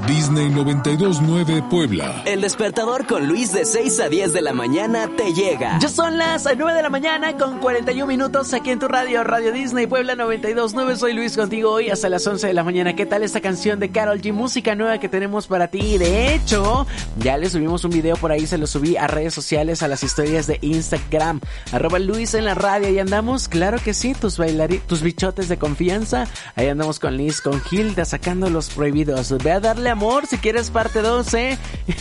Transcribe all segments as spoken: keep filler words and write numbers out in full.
Disney noventa y dos punto nueve Puebla. El despertador con Luis de seis a diez de la mañana te llega. Ya son las nueve de la mañana con cuarenta y un minutos aquí en tu radio, Radio Disney Puebla noventa y dos punto nueve. Soy Luis contigo hoy hasta las once de la mañana. ¿Qué tal esta canción de Karol G? Música nueva que tenemos para ti. De hecho, ya le subimos un video por ahí, se lo subí a redes sociales, a las historias de Instagram. Arroba Luis en la radio. Y andamos, claro que sí, tus bailari- tus bichotes de confianza. Ahí andamos con Liz, con Hilda, sacando los prohibidos. Ve a darle amor si quieres parte dos, ¿eh?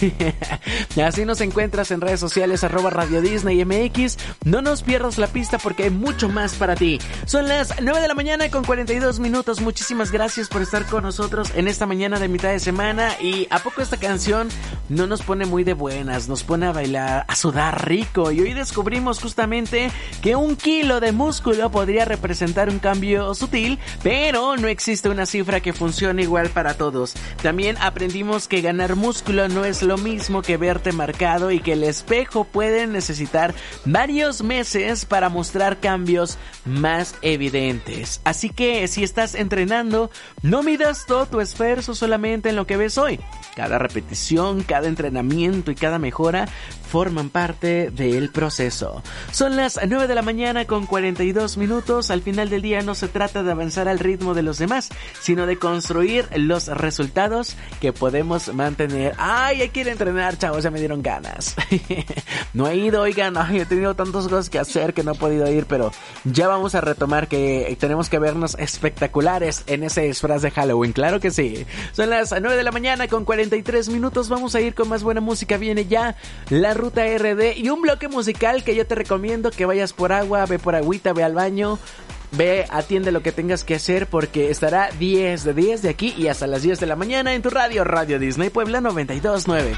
Así nos encuentras en redes sociales, arroba Radio Disney M X. No nos pierdas la pista porque hay mucho más para ti. Son las nueve de la mañana con cuarenta y dos minutos. Muchísimas gracias por estar con nosotros en esta mañana de mitad de semana. Y ¿a poco esta canción no nos pone muy de buenas? Nos pone a bailar, a sudar rico. Y hoy descubrimos justamente que un kilo de músculo podría representar un cambio sutil, pero no existe una cifra que funcione igual para todos. También aprendimos que ganar músculo no es lo mismo que verte marcado y que el espejo puede necesitar varios meses para mostrar cambios más evidentes. Así que si estás entrenando, no midas todo tu esfuerzo solamente en lo que ves hoy. Cada repetición, cada entrenamiento y cada mejora forman parte del proceso. Son las nueve de la mañana con cuarenta y dos minutos. Al final del día no se trata de avanzar al ritmo de los demás, sino de construir los resultados que podemos mantener. Ay, hay que ir a entrenar, chavos, ya me dieron ganas. No he ido, oigan, ay, he tenido tantas cosas que hacer que no he podido ir, pero ya vamos a retomar, que tenemos que vernos espectaculares en ese disfraz de Halloween, claro que sí. Son las nueve de la mañana con cuarenta y tres minutos. Vamos a ir con más buena música. Viene ya la Ruta R D y un bloque musical que yo te recomiendo que vayas por agua, ve por agüita, ve al baño, ve, atiende lo que tengas que hacer, porque estará diez de diez de aquí y hasta las diez de la mañana en tu radio, Radio Disney Puebla noventa y dos punto nueve.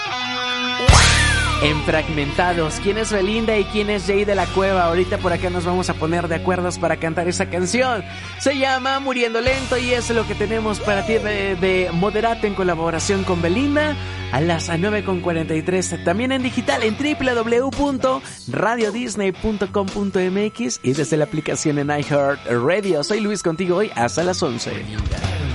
En Fragmentados, ¿quién es Belinda y quién es Jay de la Cueva? Ahorita por acá nos vamos a poner de acuerdos para cantar esa canción. Se llama Muriendo Lento y es lo que tenemos para ti de, de Moderate en colaboración con Belinda a las nueve con cuarenta y tres. También en digital en doble u doble u doble u punto radio disney punto com punto m x y desde la aplicación en iHeartRadio. Soy Luis contigo hoy hasta las once.